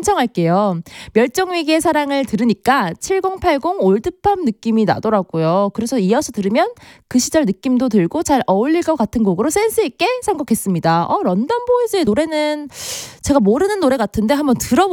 신청할게요. 멸종위기의 사랑을 들으니까 7080 올드팝 느낌이 나더라고요. 그래서 이어서 들으면 그 시절 느낌도 들고 잘 어울릴 것 같은 곡으로 센스 있게 선곡했습니다. 런던 보이즈의 노래는 제가 모르는 노래 같은데 한번 들어보세요.